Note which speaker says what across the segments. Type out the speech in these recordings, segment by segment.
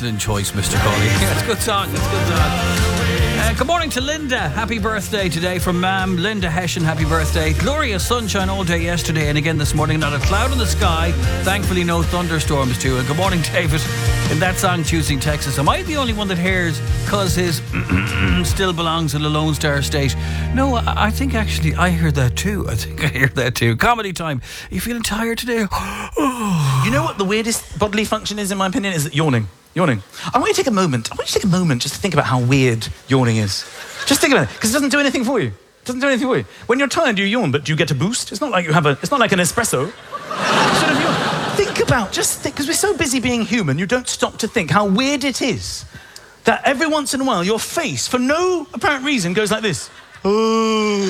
Speaker 1: excellent choice, Mr. Cawley. It's a good song. It's a good song. Good morning to Linda. Happy birthday today from Ma'am. Linda Hessian, happy birthday. Glorious sunshine all day yesterday and again this morning. Not a cloud in the sky. Thankfully, no thunderstorms too. And good morning, David. In that song, Choosing Texas. Am I the only one that hears because his still belongs in the Lone Star State? No, I think actually I hear that too. Comedy time. Are you feeling tired today?
Speaker 2: You know what the weirdest bodily function is, in my opinion, is yawning. I want you to take a moment just to think about how weird yawning is. Just think about it, because it doesn't do anything for you. When you're tired, you yawn, but do you get a boost? It's not like it's not like an espresso. Sort of yawn. Because we're so busy being human, you don't stop to think how weird it is that every once in a while your face, for no apparent reason, goes like this. Ooh.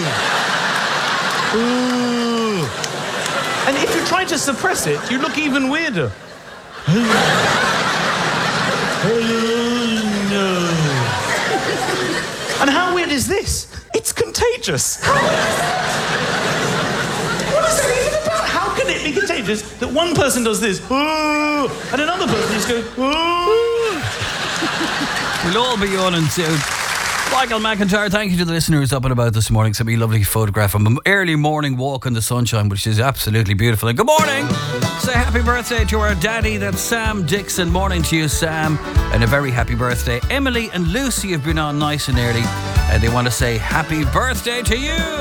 Speaker 2: And if you try to suppress it, you look even weirder. And how weird is this? It's contagious. What is it even about? How can it be contagious that one person does this, and another person just goes,
Speaker 1: We'll all be yawning soon. Michael McIntyre, thank you to the listeners up and about this morning. Sent me a lovely photograph of an early morning walk in the sunshine, which is absolutely beautiful. And good morning. Say happy birthday to our daddy. That's Sam Dixon. Morning to you, Sam. And a very happy birthday. Emily and Lucy have been on nice and early. And they want to say happy birthday to you.